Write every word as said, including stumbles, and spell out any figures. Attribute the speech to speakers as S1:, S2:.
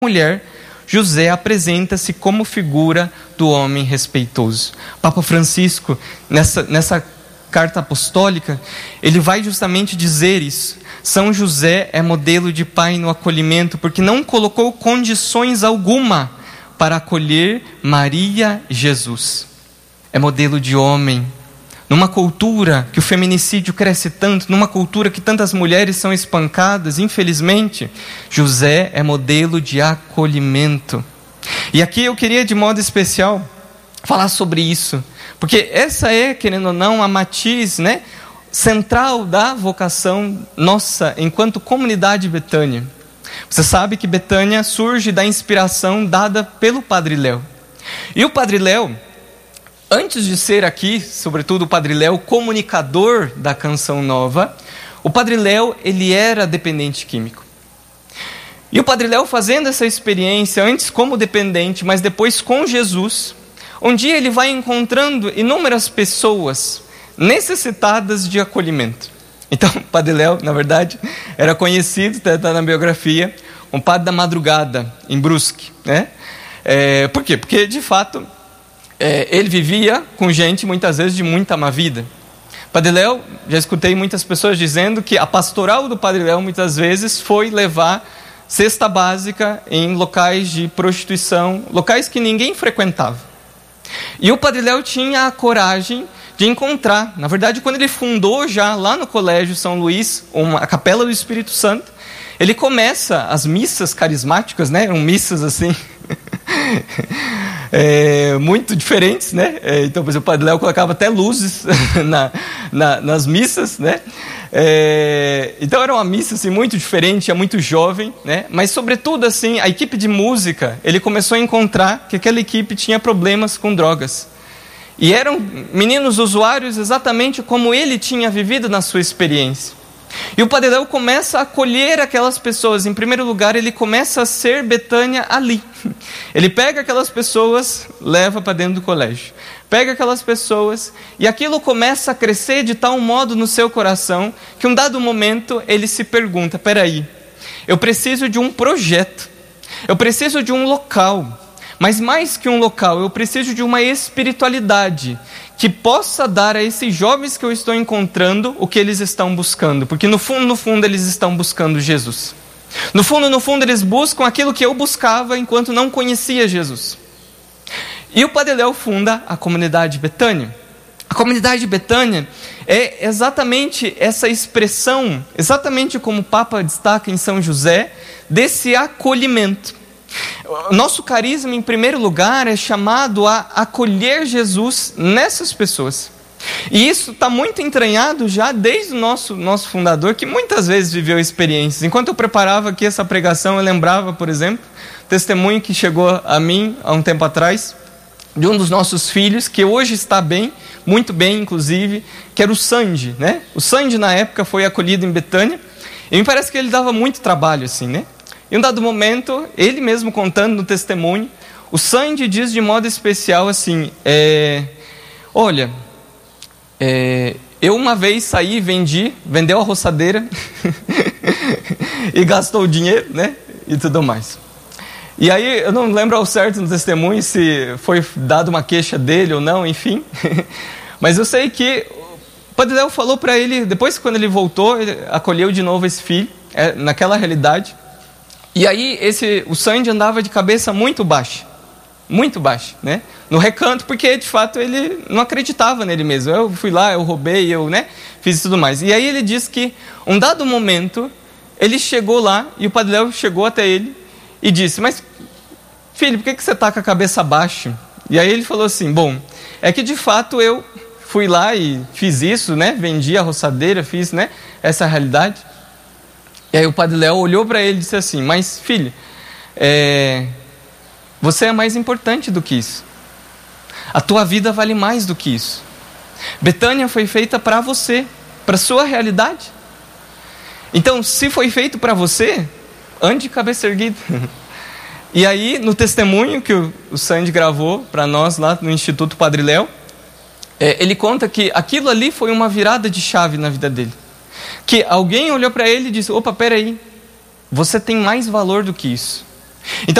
S1: mulher, José apresenta-se como figura do homem respeitoso. Papa Francisco, nessa, nessa carta apostólica, ele vai justamente dizer isso. São José é modelo de pai no acolhimento, porque não colocou condições alguma para acolher Maria e Jesus. É modelo de homem. Numa cultura que o feminicídio cresce tanto, numa cultura que tantas mulheres são espancadas, infelizmente, José é modelo de acolhimento. E aqui eu queria, de modo especial, falar sobre isso, porque essa é, querendo ou não, a matiz, né, central da vocação nossa, enquanto comunidade Betânia. Você sabe que Betânia surge da inspiração dada pelo Padre Léo. E o Padre Léo, antes de ser aqui, sobretudo o Padre Léo, comunicador da Canção Nova, o Padre Léo, ele era dependente químico. E o Padre Léo, fazendo essa experiência, antes como dependente, mas depois com Jesus, um dia ele vai encontrando inúmeras pessoas necessitadas de acolhimento. Então, o Padre Léo, na verdade, era conhecido, está na biografia, um padre da madrugada, em Brusque, né? É, por quê? Porque, de fato, é, ele vivia com gente, muitas vezes, de muita má vida. Padre Léo, já escutei muitas pessoas dizendo que a pastoral do Padre Léo, muitas vezes, foi levar cesta básica em locais de prostituição, locais que ninguém frequentava. E o Padre Léo tinha a coragem de encontrar, na verdade, quando ele fundou já lá no Colégio São Luís, uma, a Capela do Espírito Santo, ele começa as missas carismáticas, né? Eram missas assim, é, muito diferentes, né? É, então, por exemplo, o Padre Léo colocava até luzes na, na, nas missas, né? É, então era uma missa assim, muito diferente, é muito jovem, né? Mas sobretudo assim, a equipe de música, ele começou a encontrar que aquela equipe tinha problemas com drogas. E eram meninos usuários exatamente como ele tinha vivido na sua experiência. E o Padre Léo começa a acolher aquelas pessoas. Em primeiro lugar, ele começa a ser Betânia ali. Ele pega aquelas pessoas, leva para dentro do colégio. Pega aquelas pessoas e aquilo começa a crescer de tal modo no seu coração que um dado momento ele se pergunta, peraí, eu preciso de um projeto, eu preciso de um local. Mas mais que um local, eu preciso de uma espiritualidade que possa dar a esses jovens que eu estou encontrando o que eles estão buscando. Porque no fundo, no fundo, eles estão buscando Jesus. No fundo, no fundo, eles buscam aquilo que eu buscava enquanto não conhecia Jesus. E o Padre Léo funda a comunidade Betânia. A comunidade Betânia é exatamente essa expressão, exatamente como o Papa destaca em São José, desse acolhimento. O nosso carisma, em primeiro lugar, é chamado a acolher Jesus nessas pessoas. E isso está muito entranhado já desde o nosso, nosso fundador, que muitas vezes viveu experiências. Enquanto eu preparava aqui essa pregação, eu lembrava, por exemplo, testemunho que chegou a mim há um tempo atrás, de um dos nossos filhos, que hoje está bem, muito bem inclusive, que era o Sandy, né? O Sandy na época foi acolhido em Betânia, e me parece que ele dava muito trabalho assim, né? Em um dado momento, ele mesmo contando no testemunho, o Sandy diz de modo especial assim, é, olha, é, eu uma vez saí e vendi, vendeu a roçadeira e gastou o dinheiro, né? E tudo mais. E aí, eu não lembro ao certo no testemunho se foi dada uma queixa dele ou não, enfim. Mas eu sei que o Padre Léo falou para ele, depois quando ele voltou, ele acolheu de novo esse filho, é, naquela realidade. E aí esse, o Sandy andava de cabeça muito baixa, muito baixa, né? No recanto, porque de fato ele não acreditava nele mesmo. Eu fui lá, eu roubei, eu, né, fiz tudo mais. E aí ele disse que, um dado momento, ele chegou lá e o Padre Léo chegou até ele e disse, mas filho, por que, que você está com a cabeça baixa? E aí ele falou assim, bom, é que de fato eu fui lá e fiz isso, né? Vendi a roçadeira, fiz, né, essa realidade. E aí o Padre Léo olhou para ele e disse assim, mas filho, é, você é mais importante do que isso. A tua vida vale mais do que isso. Betânia foi feita para você, para a sua realidade. Então, se foi feito para você, ande de cabeça erguida. E aí, no testemunho que o, o Sandy gravou para nós lá no Instituto Padre Léo, é, ele conta que aquilo ali foi uma virada de chave na vida dele. Que alguém olhou para ele e disse, opa, peraí, você tem mais valor do que isso. Então